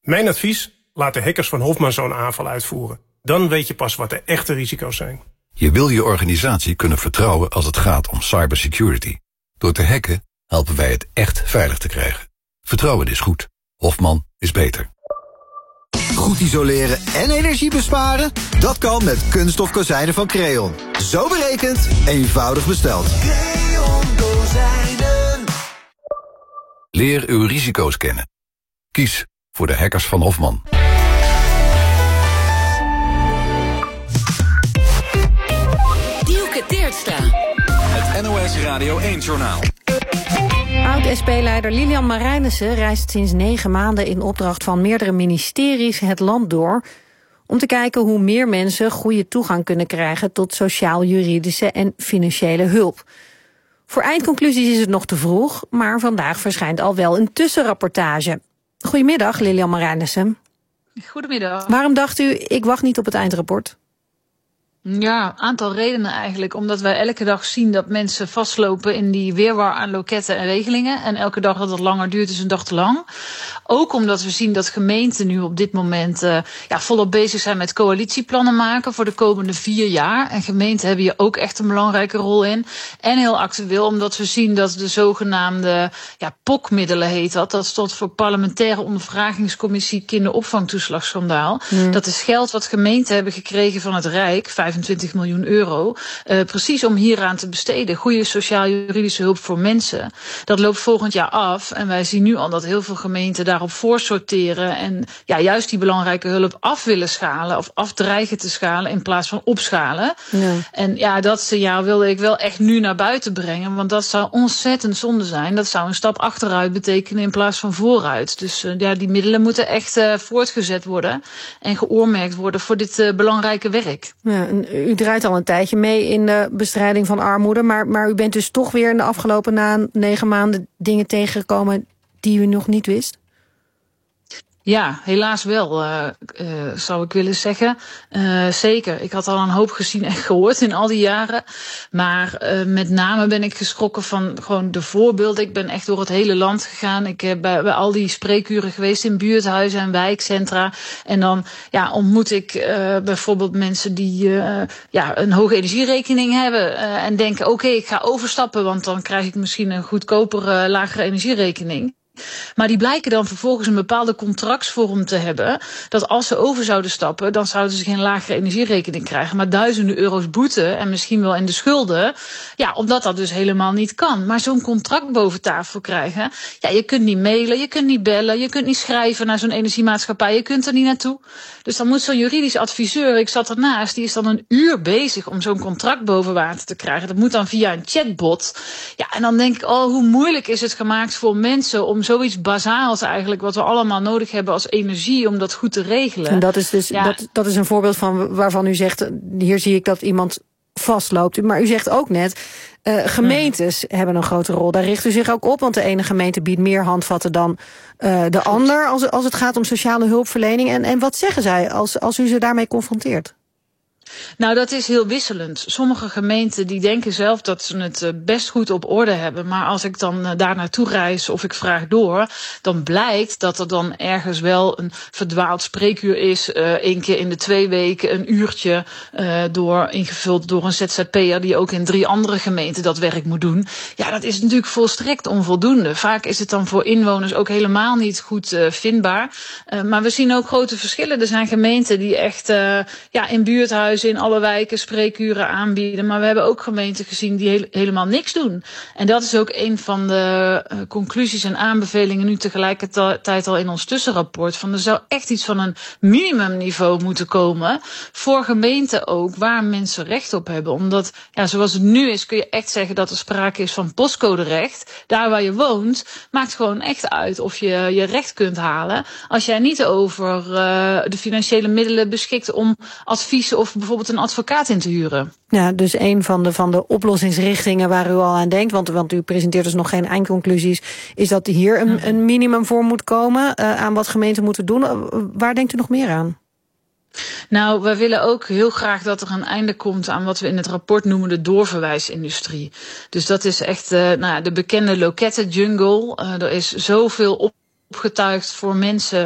Mijn advies? Laat de hackers van Hofman zo'n aanval uitvoeren. Dan weet je pas wat de echte risico's zijn. Je wil je organisatie kunnen vertrouwen als het gaat om cybersecurity. Door te hacken helpen wij het echt veilig te krijgen. Vertrouwen is goed. Hofman is beter. Goed isoleren en energie besparen? Dat kan met kunststof kozijnen van Creon. Zo berekend, eenvoudig besteld. Creon kozijnen. Leer uw risico's kennen. Kies voor de hackers van Hofman. Dielke Teertstra. Het NOS Radio 1-journaal. Oud-SP-leider Lilian Marijnissen reist sinds 9 maanden in opdracht van meerdere ministeries het land door om te kijken hoe meer mensen goede toegang kunnen krijgen tot sociaal-juridische en financiële hulp. Voor eindconclusies is het nog te vroeg, maar vandaag verschijnt al wel een tussenrapportage. Goedemiddag, Lilian Marijnissen. Goedemiddag. Waarom dacht u, ik wacht niet op het eindrapport? Ja, aantal redenen eigenlijk. Omdat wij elke dag zien dat mensen vastlopen in die wirwar aan loketten en regelingen. En elke dag dat het langer duurt is een dag te lang. Ook omdat we zien dat gemeenten nu op dit moment volop bezig zijn met coalitieplannen maken voor de komende 4 jaar. En gemeenten hebben hier ook echt een belangrijke rol in. En heel actueel omdat we zien dat de zogenaamde POC-middelen heet dat. Dat stond voor Parlementaire Ondervragingscommissie Kinderopvangtoeslagschandaal. Dat is geld wat gemeenten hebben gekregen van het Rijk, 25 miljoen euro. Precies om hieraan te besteden. Goede sociaal-juridische hulp voor mensen. Dat loopt volgend jaar af. En wij zien nu al dat heel veel gemeenten daarop voorsorteren. En juist die belangrijke hulp af willen schalen. Of afdreigen te schalen in plaats van opschalen. Ja. En dat signaal wilde ik wel echt nu naar buiten brengen. Want dat zou ontzettend zonde zijn. Dat zou een stap achteruit betekenen in plaats van vooruit. Dus die middelen moeten echt voortgezet worden. En geoormerkt worden voor dit belangrijke werk. Ja, u draait al een tijdje mee in de bestrijding van armoede. Maar u bent dus toch weer in de afgelopen 9 maanden dingen tegengekomen die u nog niet wist? Ja, helaas wel, zou ik willen zeggen. Zeker. Ik had al een hoop gezien en gehoord in al die jaren. Maar met name ben ik geschrokken van gewoon de voorbeelden. Ik ben echt door het hele land gegaan. Ik heb bij al die spreekuren geweest in buurthuizen en wijkcentra. En dan ontmoet ik bijvoorbeeld mensen die een hoge energierekening hebben. En denken, oké, ik ga overstappen, want dan krijg ik misschien een goedkopere, lagere energierekening. Maar die blijken dan vervolgens een bepaalde contractsvorm te hebben. Dat als ze over zouden stappen, dan zouden ze geen lagere energierekening krijgen. Maar duizenden euro's boete en misschien wel in de schulden. Ja, omdat dat dus helemaal niet kan. Maar zo'n contract boven tafel krijgen. Ja, je kunt niet mailen, je kunt niet bellen, je kunt niet schrijven naar zo'n energiemaatschappij. Je kunt er niet naartoe. Dus dan moet zo'n juridisch adviseur, ik zat ernaast, die is dan een uur bezig om zo'n contract boven water te krijgen. Dat moet dan via een chatbot. Ja, en dan denk ik, hoe moeilijk is het gemaakt voor mensen om zoiets bazaals eigenlijk, wat we allemaal nodig hebben als energie, om dat goed te regelen. En dat is dus dat is een voorbeeld van waarvan u zegt, hier zie ik dat iemand vastloopt. Maar u zegt ook net, gemeentes hebben een grote rol. Daar richt u zich ook op, want de ene gemeente biedt meer handvatten dan de ander als het gaat om sociale hulpverlening. En wat zeggen zij als u ze daarmee confronteert? Nou, dat is heel wisselend. Sommige gemeenten die denken zelf dat ze het best goed op orde hebben. Maar als ik dan daar naartoe reis of ik vraag door, dan blijkt dat er dan ergens wel een verdwaald spreekuur is. 1 keer in de 2 weken, een uurtje ingevuld door een ZZP'er die ook in 3 andere gemeenten dat werk moet doen. Ja, dat is natuurlijk volstrekt onvoldoende. Vaak is het dan voor inwoners ook helemaal niet goed vindbaar. Maar we zien ook grote verschillen. Er zijn gemeenten die echt in buurthuizen in alle wijken spreekuren aanbieden. Maar we hebben ook gemeenten gezien die helemaal niks doen. En dat is ook een van de conclusies en aanbevelingen nu tegelijkertijd al in ons tussenrapport. Van er zou echt iets van een minimumniveau moeten komen voor gemeenten ook, waar mensen recht op hebben. Omdat, zoals het nu is, kun je echt zeggen dat er sprake is van postcoderecht. Daar waar je woont, maakt gewoon echt uit of je je recht kunt halen. Als jij niet over de financiële middelen beschikt om adviezen of bijvoorbeeld een advocaat in te huren. Ja, dus een van de oplossingsrichtingen waar u al aan denkt, want u presenteert dus nog geen eindconclusies, is dat hier een minimum voor moet komen aan wat gemeenten moeten doen. Waar denkt u nog meer aan? Nou, wij willen ook heel graag dat er een einde komt aan wat we in het rapport noemen de doorverwijsindustrie. Dus dat is echt de bekende lokettenjungle. Er is zoveel opgetuigd voor mensen